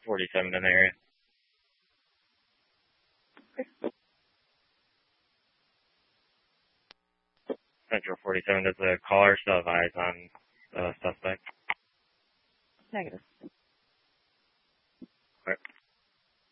47 in the area. Central 47, does the caller still have eyes on the suspect? Negative.